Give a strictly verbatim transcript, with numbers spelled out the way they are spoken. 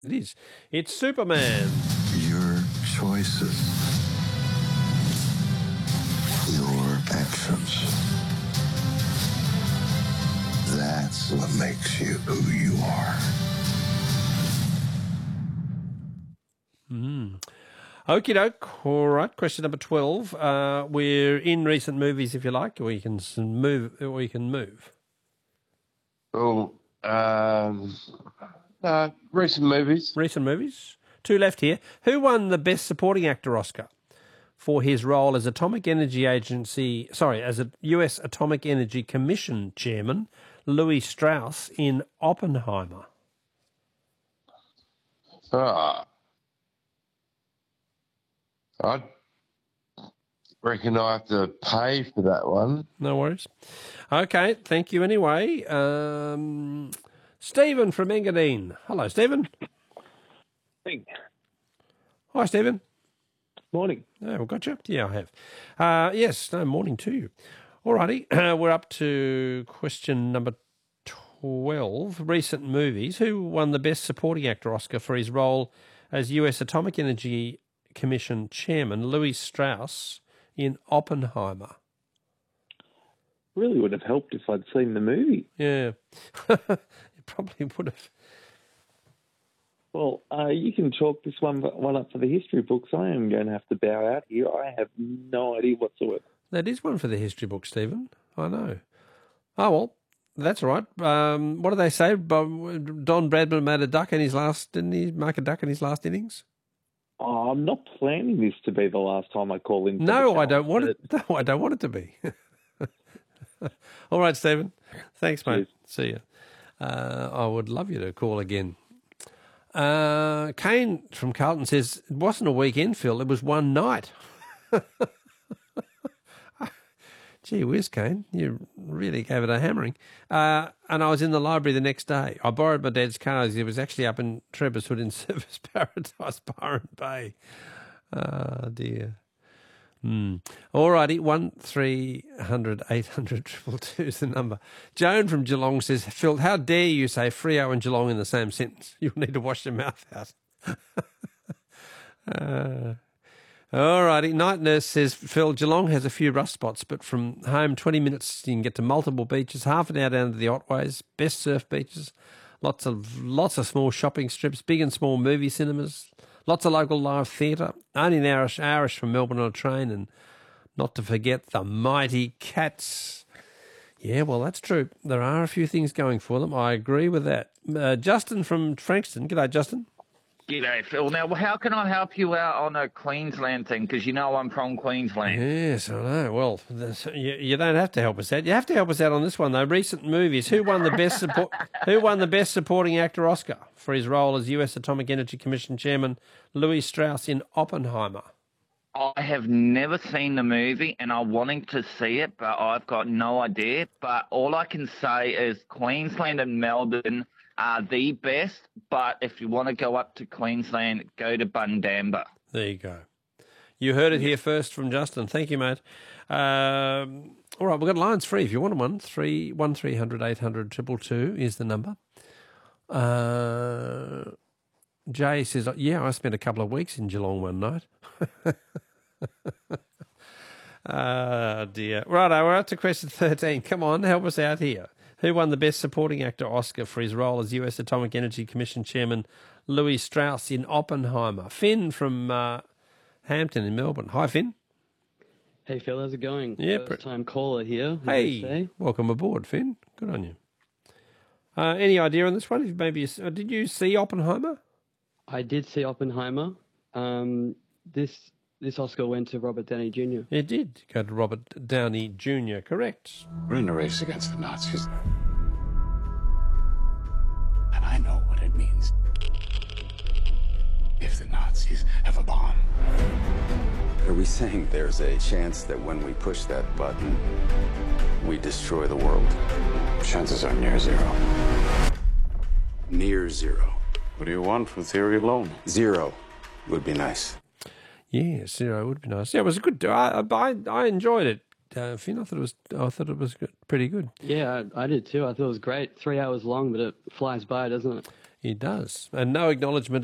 It is. It's Superman. Your choices. Your actions. That's what makes you who you are. Mm. Okie doke. All right. Question number twelve. Uh, we're in recent movies, if you like, or you can s- move, or you can move. Oh, um, uh, recent movies. Recent movies. Two left here. Who won the Best Supporting Actor Oscar for his role as Atomic Energy Agency, sorry, as a U S Atomic Energy Commission Chairman, Louis Strauss in Oppenheimer? Ah, I reckon I have to pay for that one. No worries. Okay, thank you anyway. Um, Stephen from Engadine. Hello, Stephen. Hey. Hi, Stephen. Morning. Oh, we got you? Yeah, I have. Uh, yes, no, morning to you. All righty, uh, we're up to question number twelve, recent movies. Who won the Best Supporting Actor Oscar for his role as U S Atomic Energy Commission Chairman, Louis Strauss, in Oppenheimer? Really would have helped if I'd seen the movie. Yeah, it probably would have. Well, uh, you can chalk this one one up for the history books. I am going to have to bow out here. I have no idea whatsoever. That is one for the history book, Stephen. I know. Oh, well, that's all right. Um, what do they say? Don Bradman made a duck in his last, didn't he make a duck in his last innings? Oh, I'm not planning this to be the last time I call in. No, I don't want it. No, I don't want it to be. All right, Stephen. Thanks, mate. Cheers. See you. Uh, I would love you to call again. Uh, Kane from Carlton says, it wasn't a weekend, Phil. It was one night. Gee whiz, Kane. You really gave it a hammering. Uh, and I was in the library the next day. I borrowed my dad's car. He was actually up in Trevor's Hood in Service Paradise, Byron Bay. Oh, dear. Hmm. All righty, one three hundred eight hundred triple two is the number. Joan from Geelong says, Phil, how dare you say Freo and Geelong in the same sentence? You'll need to wash your mouth out. uh, all righty, Night Nurse says, Phil, Geelong has a few rough spots, but from home, twenty minutes, you can get to multiple beaches, half an hour down to the Otways, best surf beaches, lots of lots of small shopping strips, big and small movie cinemas, lots of local live theatre, only an hourish, hourish from Melbourne on a train, and not to forget the mighty Cats. Yeah, well, that's true. There are a few things going for them. I agree with that. Uh, Justin from Frankston. G'day, Justin. G'day, Phil. Now, how can I help you out on a Queensland thing? Because you know I'm from Queensland. Yes, I know. Well, you, you don't have to help us out. You have to help us out on this one, though. Recent movies. Who won the best support? Who won the Best Supporting Actor Oscar for his role as U S Atomic Energy Commission Chairman Louis Strauss in Oppenheimer? I have never seen the movie, and I'm wanting to see it, but I've got no idea. But all I can say is Queensland and Melbourne are the best, but if you want to go up to Queensland, go to Bundamba. There you go. You heard it here first from Justin. Thank you, mate. Um, all right, we've got lines free if you want one. Three one three hundred eight hundred triple two is the number. Uh, Jay says, yeah, I spent a couple of weeks in Geelong one night. Ah, dear. Righto, we're up to question thirteen. Come on, help us out here. Who won the Best Supporting Actor Oscar for his role as U S Atomic Energy Commission Chairman Louis Strauss in Oppenheimer? Finn from uh, Hampton in Melbourne. Hi, Finn. Hey, Phil, how's it going? Yeah, First time caller here. Hey, welcome aboard, Finn. Good on you. Uh, any idea on this one? Maybe you, uh, did you see Oppenheimer? I did see Oppenheimer. Um, this this Oscar went to Robert Downey Junior It did go to Robert Downey Junior Correct. We're in a race against the Nazis. And I know what it means if the Nazis have a bomb. Are we saying there's a chance that when we push that button, we destroy the world? Chances are near zero. Near zero. What do you want from theory alone? Zero would be nice. Yeah, zero would be nice. Yeah, it was a good. I I, I enjoyed it. Uh, Finn, I thought it was. I thought it was good, pretty good. Yeah, I, I did too. I thought it was great. Three hours long, but it flies by, doesn't it? He does. And no acknowledgement